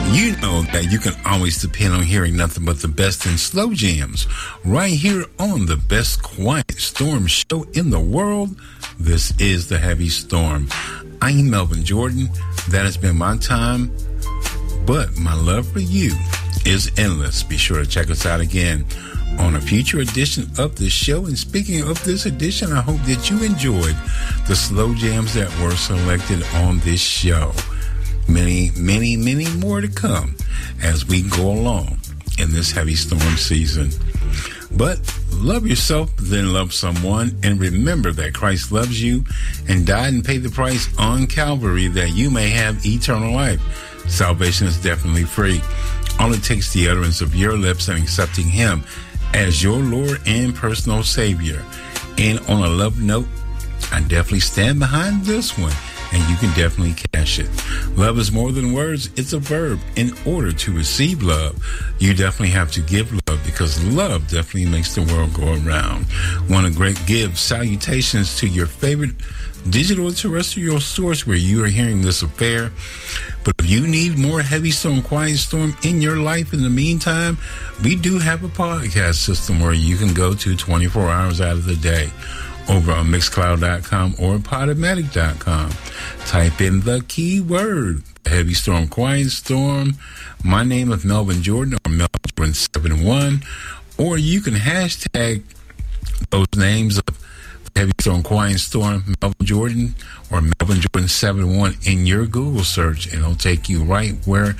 You know that you can always depend on hearing nothing but the best in slow jams right here on the best quiet storm show in the world. This is The Heavy Storm. I'm Melvin Jordan. That has been my time, but my love for you is endless. Be sure to check us out again on a future edition of this show. And speaking of this edition, I hope that you enjoyed the slow jams that were selected on this show. Many, many, many more to come as we go along in this heavy storm season. But love yourself, then love someone, and remember that Christ loves you and died and paid the price on Calvary that you may have eternal life. Salvation is definitely free. All it takes is the utterance of your lips and accepting Him as your Lord and personal Savior. And on a love note, I definitely stand behind this one, and you can definitely cash it. Love is more than words, it's a verb. In order to receive love, you definitely have to give love, because love definitely makes the world go around. Want to great give salutations to your favorite digital and terrestrial source where you are hearing this affair. But if you need more Heavy Storm, Quiet Storm in your life in the meantime, we do have a podcast system where you can go to 24 hours out of the day over on Mixcloud.com or Podomatic.com. Type in the keyword Heavy Storm, Quiet Storm. My name is Melvin Jordan, or Melvin Jordan 71, or you can hashtag those names of Heavy Storm, Quiet Storm, Melvin Jordan, or Melvin Jordan 71 in your Google search, and it'll take you right where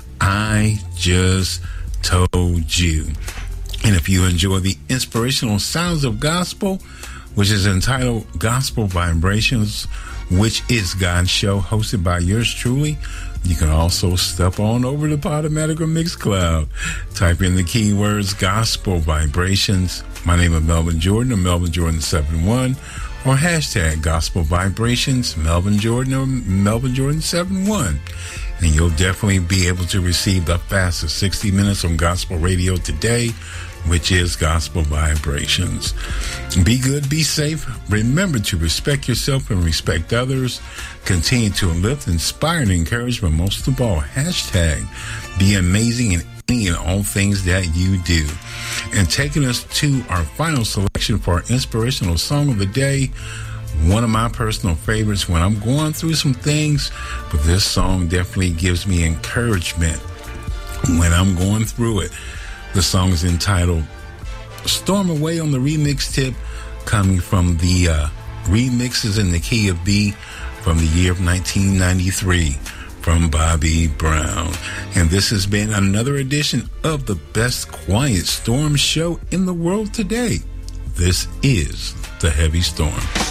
I just told you. And if you enjoy the inspirational sounds of gospel, which is entitled Gospel Vibrations, which is God's show, hosted by yours truly, you can also step on over to Podomatic or Mixcloud. Type in the keywords Gospel Vibrations. My name is Melvin Jordan, or Melvin Jordan 71, or hashtag Gospel Vibrations, Melvin Jordan, or Melvin Jordan 71. And you'll definitely be able to receive the fastest 60 minutes on gospel radio today, which is Gospel Vibrations. Be good, be safe. Remember to respect yourself and respect others. Continue to lift, inspire, and encourage, but most of all, hashtag be amazing in any and all things that you do. And taking us to our final selection for our inspirational song of the day, one of my personal favorites when I'm going through some things, but this song definitely gives me encouragement when I'm going through it. The song is entitled Storm Away on the remix tip, coming from the remixes in the key of B from the year of 1993 from Bobby Brown. And this has been another edition of the best quiet storm show in the world today. This is The Heavy Storm.